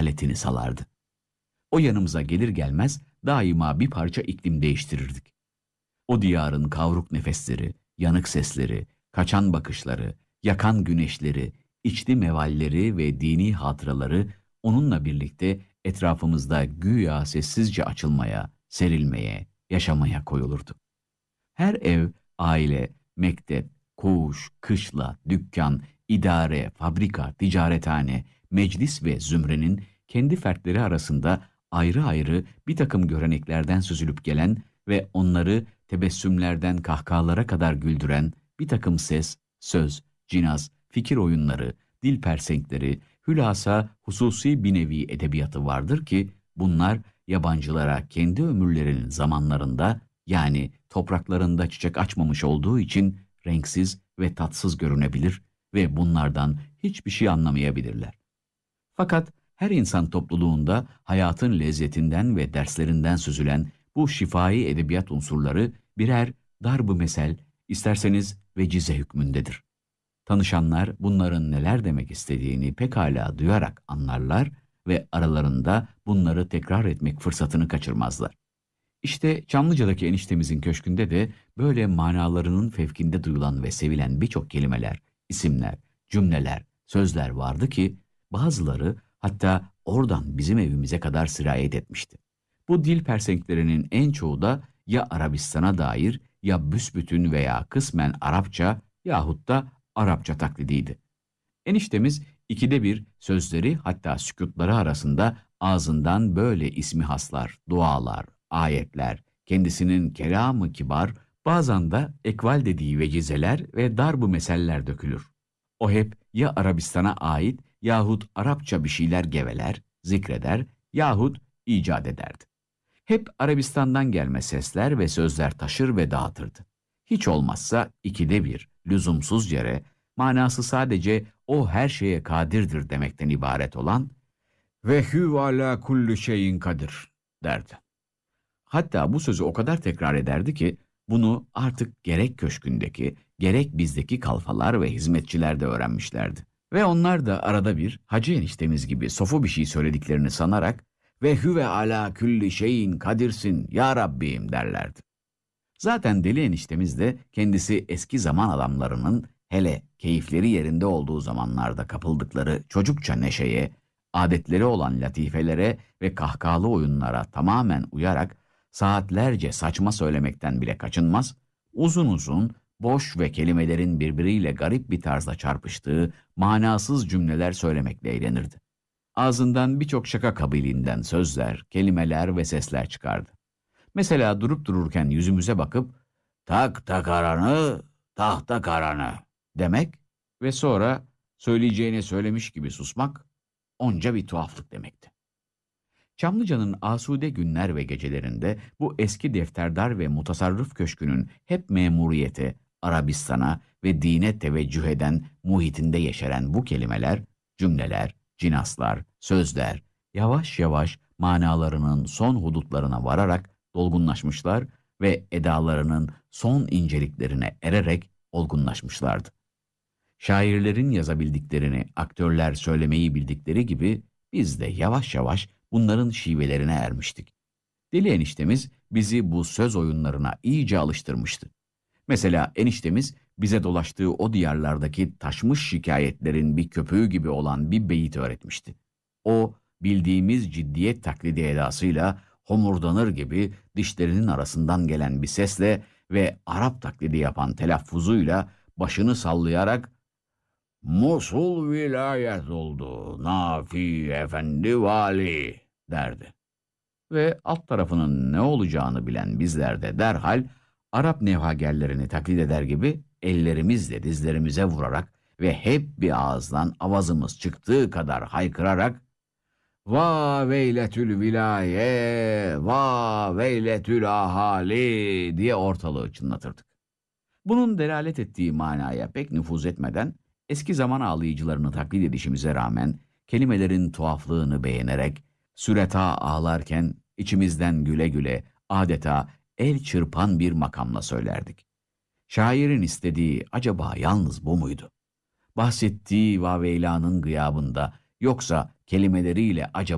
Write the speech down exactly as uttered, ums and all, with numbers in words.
aletini salardı. O yanımıza gelir gelmez daima bir parça iklim değiştirirdik. O diyarın kavruk nefesleri, yanık sesleri, kaçan bakışları, yakan güneşleri, içli mevalleri ve dini hatıraları onunla birlikte etrafımızda güya sessizce açılmaya, serilmeye, yaşamaya koyulurdu. Her ev, aile, mektep, koğuş, kışla, dükkan, idare, fabrika, ticarethane, meclis ve zümrenin kendi fertleri arasında ayrı ayrı bir takım göreneklerden süzülüp gelen ve onları tebessümlerden kahkahalara kadar güldüren bir takım ses, söz, cinaz, fikir oyunları, dil persenkleri, hülasa hususi bir nevi edebiyatı vardır ki bunlar yabancılara kendi ömürlerinin zamanlarında yani topraklarında çiçek açmamış olduğu için renksiz ve tatsız görünebilir ve bunlardan hiçbir şey anlamayabilirler. Fakat her insan topluluğunda hayatın lezzetinden ve derslerinden süzülen bu şifai edebiyat unsurları birer darb-ı mesel, isterseniz vecize hükmündedir. Tanışanlar bunların neler demek istediğini pekala duyarak anlarlar ve aralarında bunları tekrar etmek fırsatını kaçırmazlar. İşte Çamlıca'daki eniştemizin köşkünde de böyle manalarının fevkinde duyulan ve sevilen birçok kelimeler, isimler, cümleler, sözler vardı ki bazıları hatta oradan bizim evimize kadar sirayet etmişti. Bu dil persenklerinin en çoğu da ya Arabistan'a dair ya büsbütün veya kısmen Arapça yahut da Arapça taklidiydi. Eniştemiz ikide bir sözleri hatta sükutları arasında ağzından böyle ismi haslar, dualar, ayetler, kendisinin kelamı kibar, bazen de ekval dediği vecizeler ve darb-ı meseller dökülür. O hep ya Arabistan'a ait yahut Arapça bir şeyler geveler, zikreder yahut icat ederdi. Hep Arabistan'dan gelme sesler ve sözler taşır ve dağıtırdı. Hiç olmazsa ikide bir, lüzumsuz yere, manası sadece o her şeye kadirdir demekten ibaret olan ve hü ala kulli şeyin kadir derdi. Hatta bu sözü o kadar tekrar ederdi ki bunu artık gerek köşkündeki gerek bizdeki kalfalar ve hizmetçiler de öğrenmişlerdi. Ve onlar da arada bir hacı eniştemiz gibi sofu bir şey söylediklerini sanarak ve hüve ala külli şeyin kadirsin ya Rabbim derlerdi. Zaten deli eniştemiz de kendisi eski zaman adamlarının hele keyifleri yerinde olduğu zamanlarda kapıldıkları çocukça neşeye, adetleri olan latifelere ve kahkahalı oyunlara tamamen uyarak saatlerce saçma söylemekten bile kaçınmaz, uzun uzun, boş ve kelimelerin birbiriyle garip bir tarzda çarpıştığı manasız cümleler söylemekle eğlenirdi. Ağzından birçok şaka kabiliğinden sözler, kelimeler ve sesler çıkardı. Mesela durup dururken yüzümüze bakıp tak takaranı, tahta karanı demek ve sonra söyleyeceğini söylemiş gibi susmak onca bir tuhaflık demekti. Çamlıca'nın asude günler ve gecelerinde bu eski defterdar ve mutasarrıf köşkünün hep memuriyete, Arabistan'a ve dine teveccüh eden muhitinde yeşeren bu kelimeler, cümleler, cinaslar, sözler yavaş yavaş manalarının son hudutlarına vararak dolgunlaşmışlar ve edalarının son inceliklerine ererek olgunlaşmışlardı. Şairlerin yazabildiklerini aktörler söylemeyi bildikleri gibi biz de yavaş yavaş bunların şivelerine ermiştik. Deli eniştemiz bizi bu söz oyunlarına iyice alıştırmıştı. Mesela eniştemiz bize dolaştığı o diyarlardaki taşmış şikayetlerin bir köpüğü gibi olan bir beyit öğretmişti. O bildiğimiz ciddiyet taklidi edasıyla homurdanır gibi dişlerinin arasından gelen bir sesle ve Arap taklidi yapan telaffuzuyla başını sallayarak "Musul vilayet oldu, Nafi Efendi vali" derdi. Ve alt tarafının ne olacağını bilen bizler de derhal Arap nevhagerlerini taklit eder gibi ellerimizle dizlerimize vurarak ve hep bir ağızdan avazımız çıktığı kadar haykırarak "Va veyletül vilaye, va veyletül ahali" diye ortalığı çınlatırdık. Bunun delalet ettiği manaya pek nüfuz etmeden eski zaman ağlayıcılarını taklit edişimize rağmen kelimelerin tuhaflığını beğenerek süreta ağlarken içimizden güle güle adeta el çırpan bir makamla söylerdik. Şairin istediği acaba yalnız bu muydu? Bahsettiği Vaveyla'nın gıyabında yoksa kelimeleriyle acaba